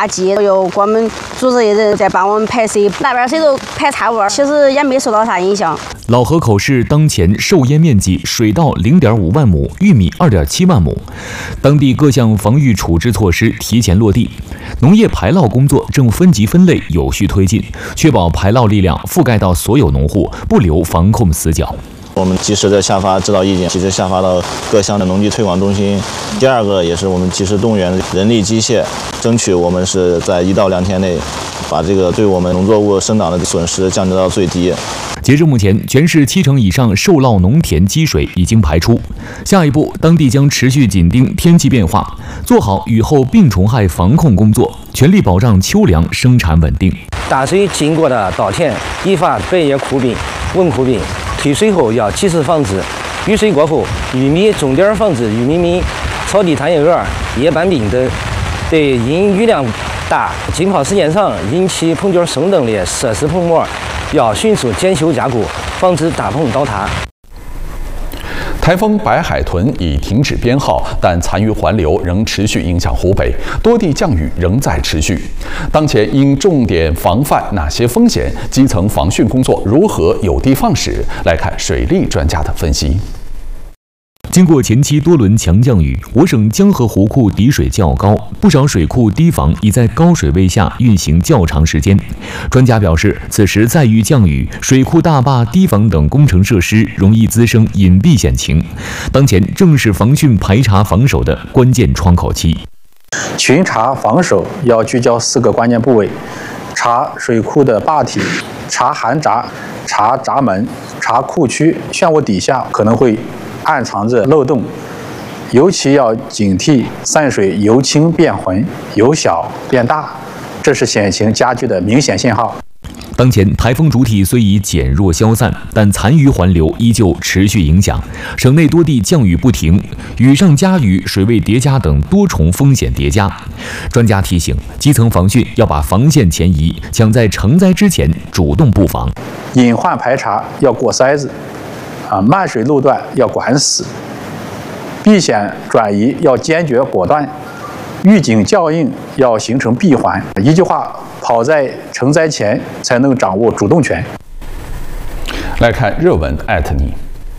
大集，有我们组织的人在帮我们排水，那边水都排差不多，其实也没受到啥影响。 老河口市当前受淹面积水稻0.5万亩，玉米2.7万亩，当地各项防御处置措施提前落地，农业排涝工作正分级分类有序推进，确保排涝力量覆盖到所有农户，不留防控死角。 我们及时的下发指导意见，及时下发到各乡的农机推广中心。第二个也是我们及时动员人力机械，争取我们是在1到2天内把这个对我们农作物生长的损失降低到最低。 截至目前，全市70%以上受涝农田积水已经排出。下一步，当地将持续紧盯天气变化，做好雨后病虫害防控工作，全力保障秋粮生产稳定。 大水经过的稻田易发百叶枯病、蚊枯病，退水后要及时防治。雨水过后，玉米重点防治玉米米、草地贪叶蛾、叶斑病等。对因雨量大、浸泡时间长引起棚角生等的设施棚膜，要迅速检修加固，防止大棚倒塌。 台风白海豚已停止编号，但残余环流仍持续影响湖北，多地降雨仍在持续。当前应重点防范哪些风险？基层防汛工作如何有的放矢？来看水利专家的分析。 经过前期多轮强降雨，我省江河湖库底水较高，不少水库堤防已在高水位下运行较长时间。专家表示，此时再遇降雨，水库大坝、堤防等工程设施容易滋生隐蔽险情。当前正是防汛排查防守的关键窗口期。 巡查防守要聚焦4个关键部位：查水库的坝体，查涵闸，查闸门，查库区漩涡底下可能会暗藏着漏洞，尤其要警惕散水由轻变浑、由小变大，这是险情加剧的明显信号。 当前台风主体虽已减弱消散，但残余环流依旧持续影响，省内多地降雨不停，雨上加雨、水位叠加等多重风险叠加。专家提醒，基层防汛要把防线前移，抢在成灾之前主动布防。 隐患排查要过筛子，漫水路段要管死，避险转移要坚决果断，预警校应要形成闭环。一句话，跑在成灾前才能掌握主动权。 来看热文@你。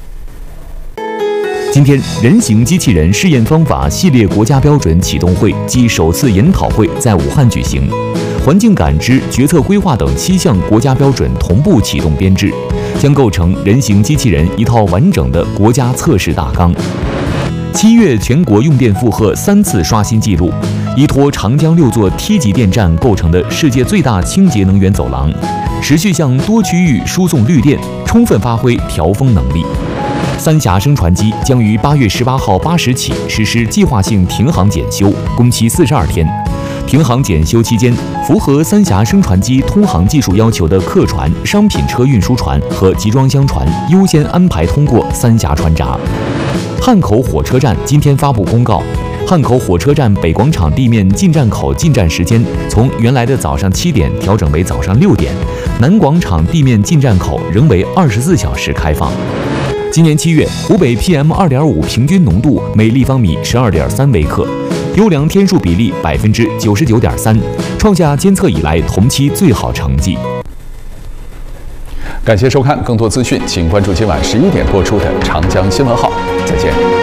今天，人形机器人试验方法系列国家标准启动会暨首次研讨会在武汉举行，环境感知、决策规划等7项国家标准同步启动编制，将构成人形机器人一套完整的国家测试大纲。7月全国用电负荷3次刷新纪录，依托长江6座梯级电站构成的世界最大清洁能源走廊，持续向多区域输送绿电，充分发挥调峰能力。三峡升船机将于8月18号8时起实施计划性停航检修，工期42天。停航检修期间，符合三峡升船机通航技术要求的客船、商品车运输船和集装箱船优先安排通过三峡船闸。汉口火车站今天发布公告，汉口火车站北广场地面进站口进站时间从原来的早上7点调整为早上6点，南广场地面进站口仍为24小时开放。今年7月，湖北 PM2.5 平均浓度每立方米12.3微克，优良天数比例99.3%，创下监测以来同期最好成绩。 感谢收看，更多资讯请关注今晚11点播出的长江新闻号，再见。